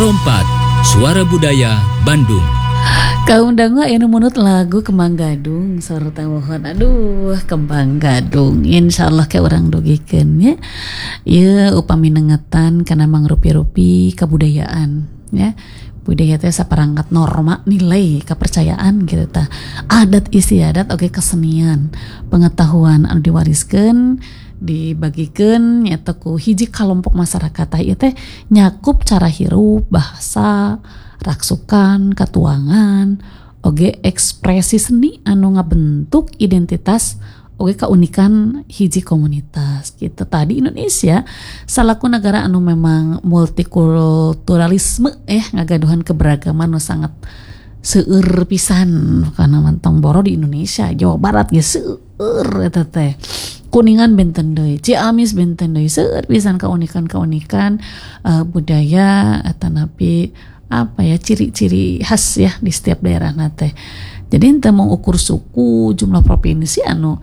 Rompat, Suara Budaya Bandung. Kaum dangu anu munut lagu Kembang Gadung sarta mohon aduh Kembang Gadung insyaallah ke urang dugikeun nya ieu upami nengetan kana mangrupi-rupi kabudayaan ya. Budaya teh saperangkat norma nilai kepercayaan gitu tah. Adat istiadat oge kesenian pengetahuan anu diwariskeun dibagikeun nyata ku hiji kelompok masyarakat tah ieu teh nyakup cara hirup bahasa raksukan katuangan oge ekspresi seni anu ngabentuk identitas oge keunikan hiji komunitas gitu. Tadi Indonesia salaku negara anu memang multikulturalisme ngagaduhan keberagaman anu sangat seueur pisan kana mantong boro di Indonesia Jawa Barat ge seueur eta teh. Kuningan benten deui, Ciamis benten deui seueur pisan kaunikan-kaunikan budaya eta napi apa ya ciri-ciri khas ya di setiap daerah nate. Jadi ente mau ukur suku jumlah provinsi anu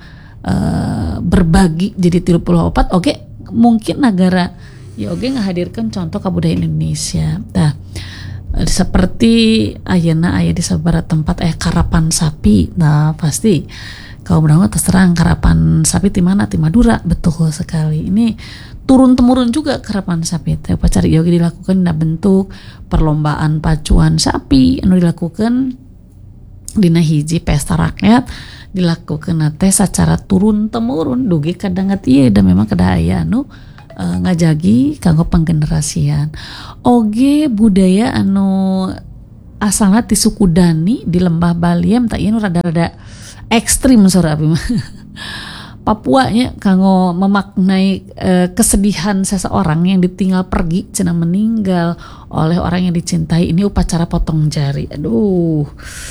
berbagi jadi 34 oke mungkin negara ya oke ngahadirkan contoh kebudayaan Indonesia. Nah seperti ayeuna aya di sabaraha tempat karapan sapi. Nah pasti kaum dangu terserang karapan sapi di mana di Madura, betul sekali. Ini turun temurun juga karapan sapi teh upacara ieu dilakukan dina bentuk perlombaan pacuan sapi anu dilakukan dina hiji pesta rakyat dilakukan teh secara turun temurun dugi kadangat ieu dan memang kada aya anu ngajagi kanggo panggenerasian. Oge budaya anu asalna ti suku Dani di Lembah Baliem tah ieu rada-rada ekstrim sora abi mah. Papua nya kanggo memaknai kesedihan seseorang yang ditinggal pergi cenah meninggal oleh orang yang dicintai. Ini upacara potong jari. Aduh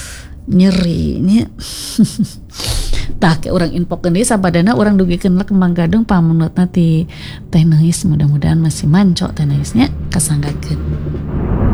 nyeri nya. Tah ke urang infokeun deui sabadana urang dugikeun Kembang Gadung pamunutna ti Teh Neis, mudah-mudahan masih manco Teh Neisnya kasanggakeun.